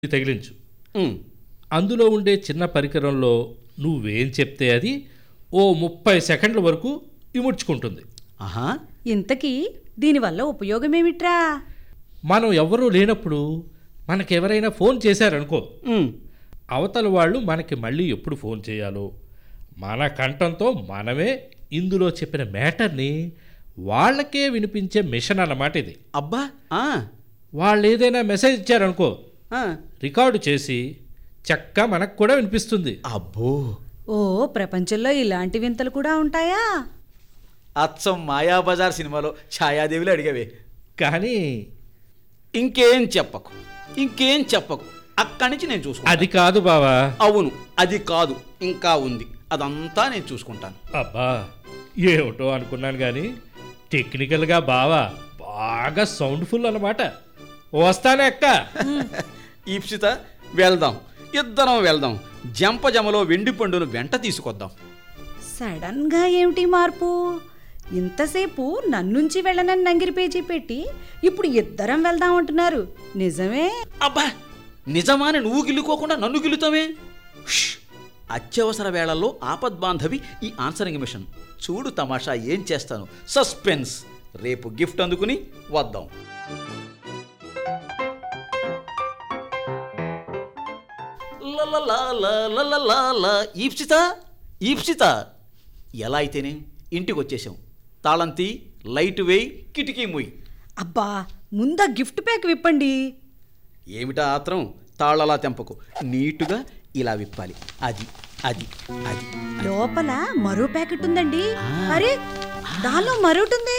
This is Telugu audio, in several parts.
తగిలించు. అందులో ఉండే చిన్న పరికరంలో నువ్వేం చెప్తే అది ఓ 30 సెకండ్ల వరకు ఇముడ్చుకుంటుంది. ఆహా, ఇంతకీ దీనివల్ల ఉపయోగమేమిట్రా? మనం ఎవరూ లేనప్పుడు మనకెవరైనా ఫోన్ చేశారనుకో, అవతల వాళ్ళు మనకి మళ్ళీ ఎప్పుడు ఫోన్ చేయాలో మన కంఠంతో మనమే ఇందులో చెప్పిన మ్యాటర్ని వాళ్ళకే వినిపించే మిషన్ అన్నమాట ఇది. అబ్బా, వాళ్ళు ఏదైనా మెసేజ్ ఇచ్చారనుకో, ఆ, రికార్డు చేసి చక్కగా మనకు కూడా వినిపిస్తుంది. అబ్బో, ఓ, ప్రపంచంలో ఇలాంటి వింతలు కూడా ఉంటాయా? అచ్చం మాయాబజార్ సినిమాలో ఛాయాదేవిలో అడిగవే. కానీ ఇంకేం చెప్పకు, అక్కడి నుంచి నేను చూసుకుంటాను. అది కాదు బావా. అవును, అది కాదు, ఇంకా ఉంది, అదంతా నేను చూసుకుంటాను. అబ్బా, ఏమిటో అనుకున్నాను కానీ టెక్నికల్గా బావా బాగా సౌండ్ఫుల్ అన్నమాట. వస్తానే అక్క. ఈప్సిత, వెళ్దాం, ఇద్దరం వెళ్దాం. జంపజమలో వెండి పండును వెంట తీసుకొద్దాం. సడన్ గా ఏమిటి మార్పు? ఇంతసేపు నన్నుంచి వెళ్ళనని నంగిరి పేజీ పెట్టి ఇప్పుడు ఇద్దరం వెళ్దాం అంటున్నారు. నిజమే? అబ్బా, నిజమాని నువ్వు గిల్లుకోకుండా నన్ను గిల్లుతావే? అత్యవసర వేళల్లో ఆపద్బాంధవి ఈ ఆన్సరింగ్ మిషన్. చూడు తమాషా ఏం చేస్తాను. సస్పెన్స్. రేపు గిఫ్ట్ అందుకుని వద్దాం. ఈప్సిత, ఎలా అయితేనే ఇంటికి వచ్చేసాం. తాళంతి, లైట్ వేయి, కిటికీ ముయ్యి. అబ్బా, ముందా గిఫ్ట్ ప్యాక్ విప్పండి. ఏమిటా ఆత్రం? తాళలా తెంపకు, నీటుగా ఇలా విప్పాలి. అది అది అది లోపల మరో ప్యాకెట్ ఉందండి. అరే, దానిలో మరొకటి ఉంది.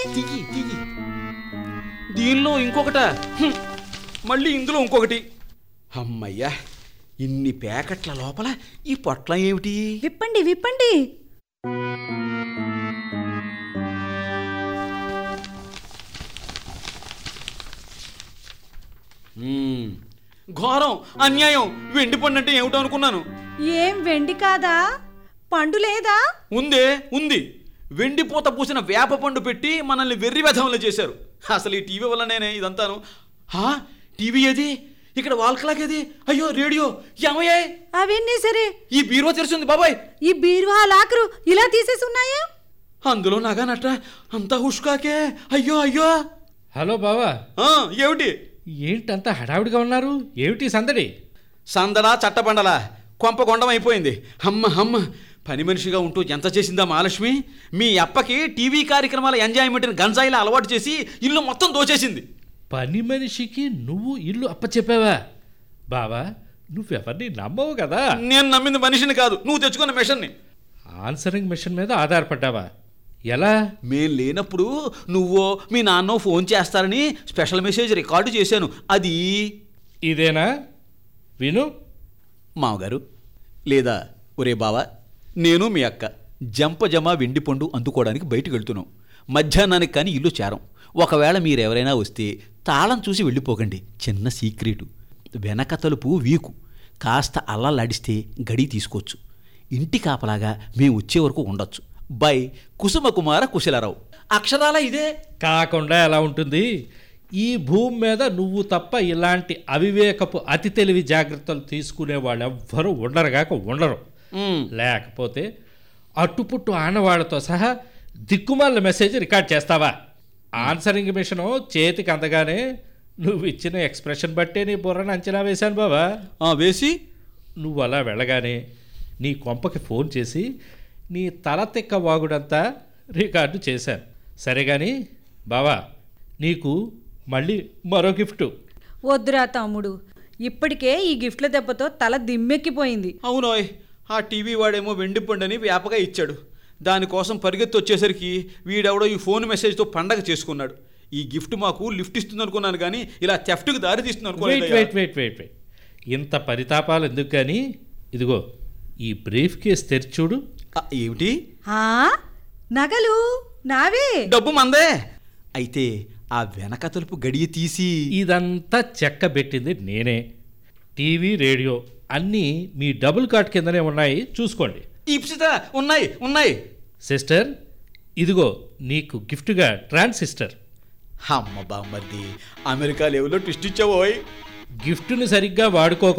దీనిలో ఇంకొకట, మళ్ళీ ఇందులో ఇంకొకటి. అమ్మయ్యా, ఇన్ని ప్యాకెట్ల లోపల ఈ పొట్ల ఏమిటి? విప్పండి. ఘోరం, అన్యాయం. వెండి పండు అంటే ఏమిటో అనుకున్నాను. ఏం వెండి కాదా? పండు లేదా? ఉంది. వెండి పూత పూసిన వేప పండు పెట్టి మనల్ని వెర్రి వెధంలో చేశారు. అసలు ఈ టీవీ వల్లనేనే ఇదంతాను. టీవీ ఏది? ఇక్కడ వాల్ క్లాక్ ఏది? అయ్యో, రేడియో ఏమయ్యాయి? అవన్నీ సరే, ఈ బీరువా తెరిచింది బాబాయ్. ఈ బీరువా లాకరు ఇలా తీసేసి ఉన్నాయా? అందులో నగానట్ట అంతా హుష్కాకే. అయ్యో. హలో బావా, ఏమిటి? ఏంటంతా హడావిడిగా ఉన్నారు? ఏమిటి సందడి? సందడా చట్టబండలా కొంపకొండం అయిపోయింది. అమ్మ, పని మనిషిగా ఉంటూ ఎంత చేసిందా మహాలక్ష్మి? మీ అప్పకి టీవీ కార్యక్రమాల ఎంజాయ్మెంట్ని గంజాయిలా అలవాటు చేసి ఇల్లు మొత్తం దోచేసింది. పని మనిషికి నువ్వు ఇల్లు అప్పచెప్పావా? బావా, నువ్వెవరిని నమ్మవు కదా. నేను నమ్మింది మనిషిని కాదు, నువ్వు తెచ్చుకున్న మిషన్ని. ఆన్సరింగ్ మిషన్ మీద ఆధారపడ్డావా? ఎలా? మేం లేనప్పుడు నువ్వో మీ నాన్నో ఫోన్ చేస్తారని స్పెషల్ మెసేజ్ రికార్డు చేశాను. అది ఇదేనా? విను. మామగారు, లేదా ఒరే బావా, నేను మీ అక్క జంపజమ వెండి పండు అందుకోవడానికి బయటకు వెళ్తున్నాం. మధ్యాహ్నానికి కానీ ఇల్లు చేరం. ఒకవేళ మీరెవరైనా వస్తే తాళం చూసి వెళ్ళిపోకండి. చిన్న సీక్రెటు. వెనక తలుపు వీకు, కాస్త అల్లాడిస్తే గడి తీసుకోవచ్చు. ఇంటి కాపలాగా మేము వచ్చే వరకు ఉండొచ్చు. బై కుసుమకుమార కుశలరావు. అక్షరాల ఇదే. కాకుండా ఎలా ఉంటుంది? ఈ భూమి మీద నువ్వు తప్ప ఇలాంటి అవివేకపు అతి తెలివి జాగ్రత్తలు తీసుకునే వాళ్ళు ఎవ్వరూ ఉండరు. లేకపోతే అట్టుపుట్టు ఆనవాళ్లతో సహా దిక్కుమాల మెసేజ్ రికార్డ్ చేస్తావా? ఆన్సరింగ్ మిషను చేతికి అందగానే నువ్వు ఇచ్చిన ఎక్స్ప్రెషన్ బట్టే నీ బుర్రను అంచనా వేశాను బావా. వేసి నువ్వు అలా వెళ్ళగానే నీ కొంపకి ఫోన్ చేసి నీ తల తిక్క వాగుడంతా రికార్డు చేశాను. సరే కానీ బావా, నీకు మళ్ళీ మరో గిఫ్ట్. వద్దురా తమ్ముడు, ఇప్పటికే ఈ గిఫ్ట్ల దెబ్బతో తల దిమ్మెక్కిపోయింది. అవునోయ్, ఆ టీవీ వాడేమో వెండి పండుని వ్యాపగా ఇచ్చాడు. దానికోసం పరిగెత్తి వచ్చేసరికి వీడెవడో ఈ ఫోన్ మెసేజ్తో పండగ చేసుకున్నాడు. ఈ గిఫ్ట్ మాకు లిఫ్ట్ ఇస్తుంది అనుకున్నాను, కానీ ఇలా థెఫ్ట్కి దారి తీస్తుంది అనుకోలేదు. వెయిట్, ఇంత పరితాపాలు ఎందుకు? కానీ ఇదిగో ఈ బ్రీఫ్ కేస్ తెరిచి చూడు. ఏమిటి? నగలు నావే, డబ్బు మందే. అయితే ఆ వెనక తలుపు గడియ తీసి ఇదంతా చెక్క పెట్టింది నేనే. టీవీ, రేడియో అన్నీ మీ డబుల్ కార్డ్ కిందనే ఉన్నాయి, చూసుకోండి. ఈప్సిత, ఉన్నాయి. సిస్టర్, ఇదిగో నీకు గిఫ్ట్గా ట్రాన్సిస్టర్. అమ్మ బామ్మర్ది, అమెరికా లెవెల్లో ట్విస్ట్ ఇచ్చావోయ్. గిఫ్ట్ని సరిగ్గా వాడుకోక